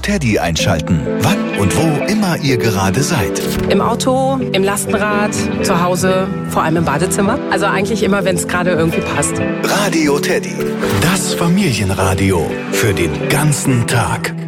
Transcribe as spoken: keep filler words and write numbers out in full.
Teddy einschalten. Wann und wo immer ihr gerade seid. Im Auto, im Lastenrad, zu Hause, vor allem im Badezimmer. Also eigentlich immer, wenn es gerade irgendwie passt. Radio Teddy. Das Familienradio für den ganzen Tag.